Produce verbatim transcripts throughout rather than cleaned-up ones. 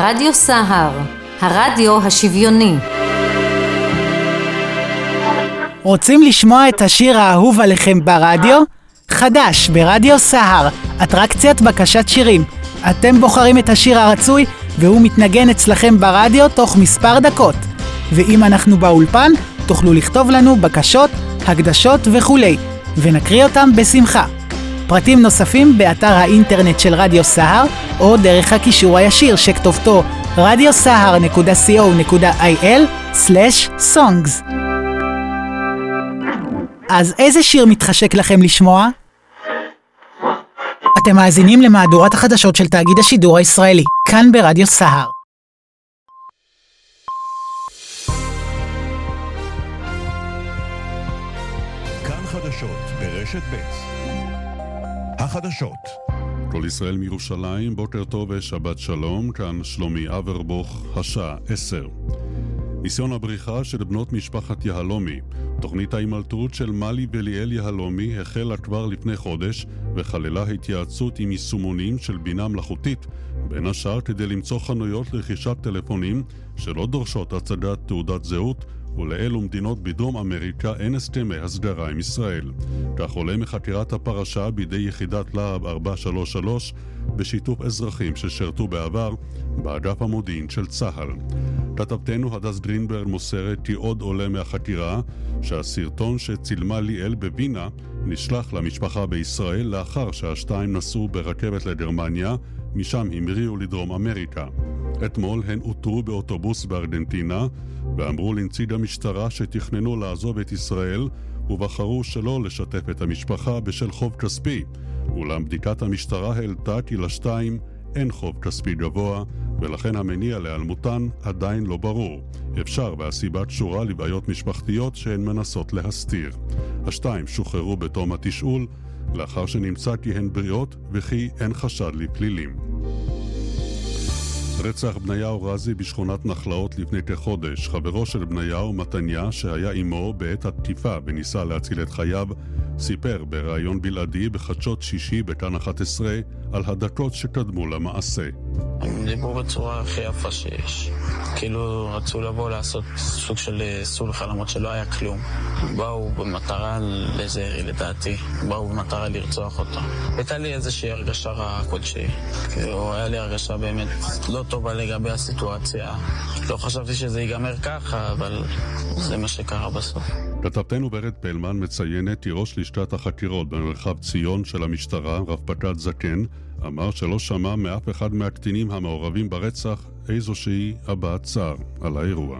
רדיו סהר, הרדיו השוויוני. רוצים לשמוע את השיר האהוב עליכם ברדיו? חדש ברדיו סהר, אטרקציית בקשת שירים. אתם בוחרים את השיר הרצוי והוא מתנגן אצלכם ברדיו תוך מספר דקות. ואם אנחנו באולפן, תוכלו לכתוב לנו בקשות, הקדשות וכולי, ונקריא אותם בשמחה. פרטים נוספים באתר האינטרנט של רדיו סהר, או דרך הקישור הישיר שכתובתו רדיו סהר נקודה סי או נקודה איי אל סלש סונגס. אז איזה שיר מתחשק לכם לשמוע? אתם מאזינים למהדורת החדשות של תאגיד השידור הישראלי, כאן ברדיו סהר. כאן חדשות ברשת ב'. החדשות. כל ישראל מירושלים, בוקר טוב ושבת שלום, כאן שלומי אברבוך, השעה עשר. ניסיון הבריחה של בנות משפחת יהלומי. תוכנית ההימלטרות של מלי וליאל יהלומי החלה כבר לפני חודש וכללה התייעצות עם יישומונים של בינה מלאכותית, בין השאר כדי למצוא חנויות לרכישת טלפונים שלא דורשות הצגת תעודת זהות, ולאלו מדינות בדרום אמריקה אין הסכמי הסגרה עם ישראל. כך עולה מחקירת הפרשה בידי יחידת להב ארבע שלוש שלוש בשיתוף אזרחים ששרתו בעבר באגף המודיעין של צה"ל. כתבתנו הדס גרינברג מוסרת כי עוד עולה מהחקירה שהסרטון שצילמה ליאל בווינה נשלח למשפחה בישראל לאחר שהשתיים נסעו ברכבת לגרמניה, משם המריאו לדרום אמריקה. אתמול הן אותרו באוטובוס בארגנטינה ואמרו לנציג המשטרה שתכננו לעזוב את ישראל ובחרו שלא לשתף את המשפחה בשל חוב כספי. אולם בדיקת המשטרה העלתה כי לשתיים אין חוב כספי גבוה ולכן המניע להיעלמותן עדיין לא ברור. אפשר והסיבה קשורה לבעיות משפחתיות שהן מנסות להסתיר. השתיים שוחררו בתום התשאול לאחר שנמצא כי הן בריאות וכי אין חשד לפלילים. רצח בניהו רזי בשכונת נחלאות לפני כחודש. חברו של בניהו, מתניה, שהיה עמו בעת התקיפה וניסה להציל את חייו, סיפר בראיון בלעדי בחדשות שישי בכאן אחת עשרה על הדקות שקדמו למעשה. הם דיברו בצורה הכי יפה שיש. כאילו רצו לבוא לעשות סוג של סולחה למרות שלא היה כלום. באו במטרה לזהרי לדעתי. באו במטרה לרצוח אותו. הייתה לי איזושהי הרגשה רעה כלשהי. כאילו היה לי הרגשה באמת לא טובה לגבי הסיטואציה. לא חשבתי שזה ייגמר ככה, אבל זה מה שקרה בסוף. כתבתנו ברד פלמן מציינת כי ראש לשכת החקירות במרחב ציון של המשטרה, רב פקד זקן, אמר שלא שמע מאף אחד מהקטינים המעורבים ברצח איזושהי הבעת צער על האירוע.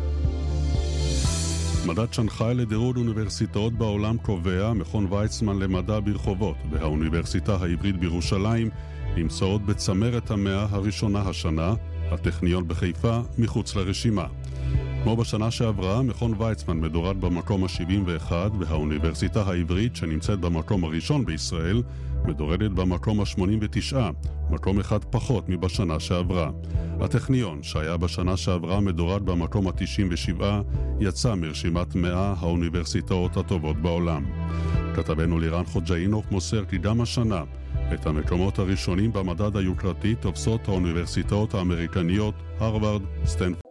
מדד שנגחאי לדירוג אוניברסיטאות בעולם קובע מכון ויצמן למדע ברחובות והאוניברסיטה העברית בירושלים נמצאות בצמרת המאה הראשונה השנה, הטכניון בחיפה מחוץ לרשימה. כמו בשנה שעברה, מכון ויצמן מדורג במקום ה-שבעים ואחת והאוניברסיטה העברית שנמצאת במקום הראשון בישראל מדורגת במקום ה-שמונים ותשע, מקום אחד פחות מבשנה שעברה. הטכניון, שהיה בשנה שעברה מדורג במקום ה-תשעים ושבע, יצא מרשימת מאה האוניברסיטאות הטובות בעולם. כתבנו לירן חוג'אינוב מוסר כי גם השנה את המקומות הראשונים במדד היוקרתי תופסות האוניברסיטאות האמריקניות, הרווארד, סטנפורד.